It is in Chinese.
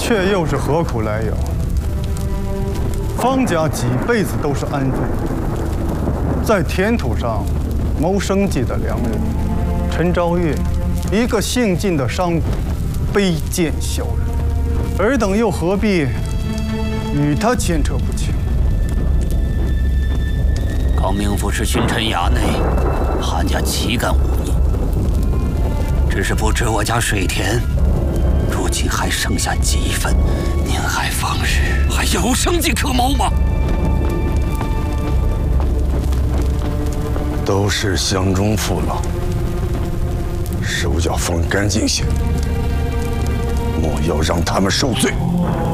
却又是何苦来有？方家几辈子都是安分，在田土上谋生计的良人。陈昭岳，一个姓晋的商贾，卑贱小人，尔等又何必与他牵扯不清？ 高明府是勋臣衙内，韩家岂敢忤逆？只是不知我家水田，如今还剩下几分？您还放日还有生计可谋吗？ 都是乡中父老，手脚放干净些，莫要让他们受罪。